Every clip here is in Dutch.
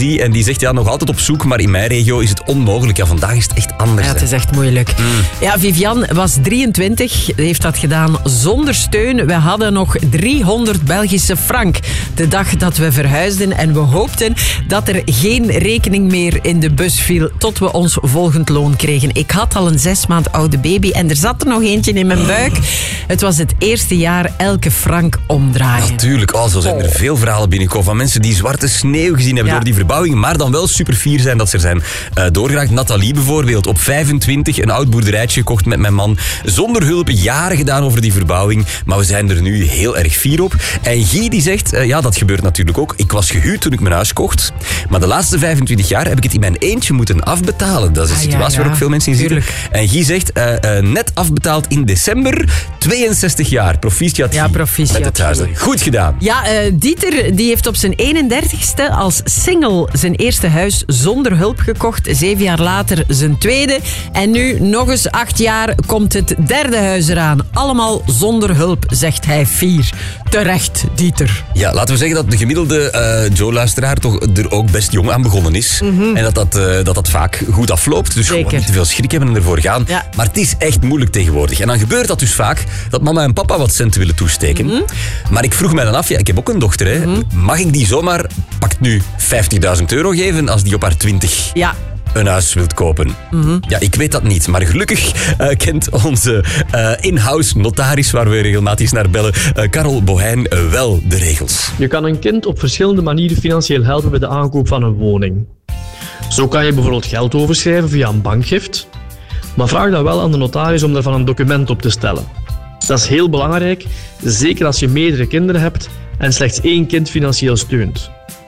En die zegt, nog altijd op zoek, maar in mijn regio is het onmogelijk. Ja, vandaag is het echt anders. Ja, het is echt moeilijk. Ja, Vivian was 23, heeft dat gedaan zonder steun. We hadden nog 300 Belgische frank de dag dat we verhuisden. En we hoopten dat er geen rekening meer in de bus viel tot we ons volgend loon kregen. Ik had al een 6 maand oude baby en er zat er nog eentje in mijn buik. Het was het eerste jaar elke frank omdraaien. Natuurlijk, zo zijn er veel verhalen binnengekomen van mensen die zwarte sneeuw gezien hebben door die verbouwing, maar dan wel super fier zijn dat ze er zijn doorgeraakt. Nathalie bijvoorbeeld, op 25 een oud boerderijtje gekocht met mijn man. Zonder hulp, jaren gedaan over die verbouwing, maar we zijn er nu heel erg fier op. En Guy die zegt, dat gebeurt natuurlijk ook. Ik was gehuwd toen ik mijn huis kocht, maar de laatste 25 jaar heb ik het in mijn eentje moeten afbetalen. Dat is een situatie waar ook veel mensen in zitten. En Guy zegt, net afbetaald in december, 62 jaar. Proficiat. Ja, proficiat. Met het huis. Goed gedaan. Ja, Dieter die heeft op zijn 31ste als single zijn eerste huis zonder hulp gekocht. 7 jaar later zijn tweede. En nu nog eens 8 jaar komt het derde huis eraan. Allemaal zonder hulp, zegt hij fier. Terecht, Dieter. Ja, laten we zeggen dat de gemiddelde Joe-luisteraar toch er ook best jong aan begonnen is. En dat vaak goed afloopt. Dus gewoon niet te veel schrik hebben en ervoor gaan. Ja. Maar het is echt moeilijk tegenwoordig. En dan gebeurt dat dus vaak dat mama en papa wat centen willen toesteken. Maar ik vroeg mij dan af, ik heb ook een dochter. Hè. Mag ik die zomaar, pakt nu €50.000 geven als die op haar 20 een huis wilt kopen? Ja, ik weet dat niet. Maar gelukkig kent onze in-house notaris, waar we regelmatig naar bellen, Karel Boheijn, wel de regels. Je kan een kind op verschillende manieren financieel helpen bij de aankoop van een woning. Zo kan je bijvoorbeeld geld overschrijven via een bankgift. Maar vraag dan wel aan de notaris om daarvan een document op te stellen. Dat is heel belangrijk, zeker als je meerdere kinderen hebt en slechts 1 kind financieel steunt.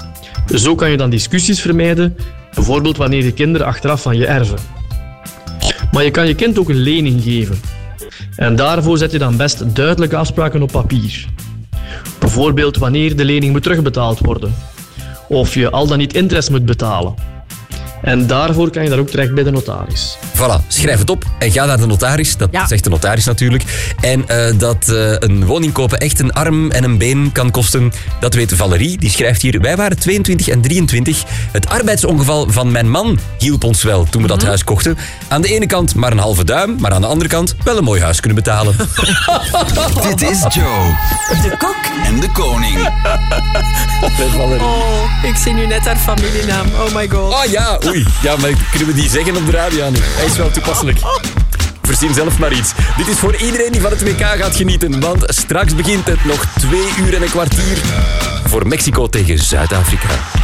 Zo kan je dan discussies vermijden, bijvoorbeeld wanneer je kinderen achteraf van je erven. Maar je kan je kind ook een lening geven. En daarvoor zet je dan best duidelijke afspraken op papier. Bijvoorbeeld wanneer de lening moet terugbetaald worden. Of je al dan niet interest moet betalen. En daarvoor kan je daar ook terecht bij de notaris. Voilà, schrijf het op en ga naar de notaris. Dat zegt de notaris natuurlijk. En dat een woning kopen echt een arm en een been kan kosten, dat weet Valerie. Die schrijft hier, wij waren 22 en 23. Het arbeidsongeval van mijn man hielp ons wel toen we dat huis kochten. Aan de ene kant maar een halve duim, maar aan de andere kant wel een mooi huis kunnen betalen. Dit is Joe. De kok en de koning. Ik zie nu net haar familienaam. Oh my god. Oh ja, oei. Ja, maar kunnen we die zeggen op de radio nu? Hij is wel toepasselijk. Verzin zelf maar iets. Dit is voor iedereen die van het WK gaat genieten, want straks begint het nog 2 uur en een kwartier voor Mexico tegen Zuid-Afrika.